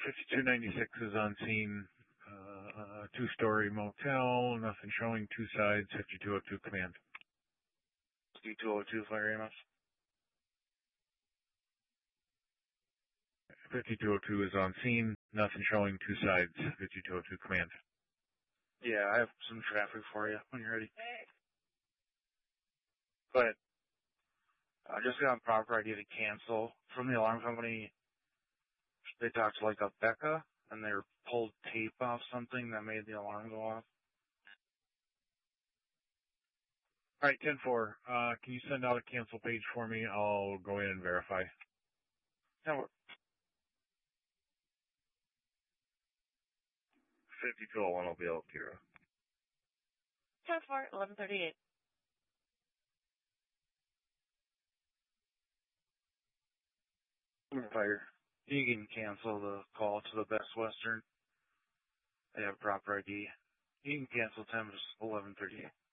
5296 is on scene. Two-story motel, nothing showing, two sides, 5202 command. 5202, Flyer EMS. 5202 is on scene, nothing showing, two sides, 5202 command. Yeah, I have some traffic for you when you're ready. But I just got a proper idea to cancel from the alarm company. They talked to like a Becca, and they pulled tape off something that made the alarm go off. All right, 10-4. Can you send out a cancel page for me? I'll go in and verify. Yeah, 5201 will be able to Kira. 10-4, 1138. Fire. You can cancel the call to the Best Western. They have proper ID. You can cancel 10 to 1138.